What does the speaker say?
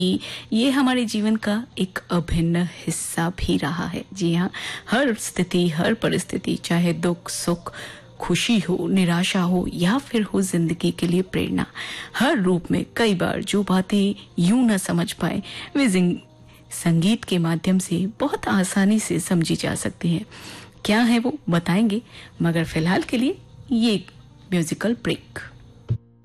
ये हमारे जीवन का एक अभिन्न हिस्सा भी रहा है। जी हाँ, हर स्थिति, हर परिस्थिति, चाहे दुख सुख, खुशी हो, निराशा हो या फिर हो जिंदगी के लिए प्रेरणा, हर रूप में कई बार जो बातें यूं न समझ पाए वे संगीत के माध्यम से बहुत आसानी से समझी जा सकती हैं। क्या है वो बताएंगे, मगर फिलहाल के लिए ये म्यूजिकल ब्रेक।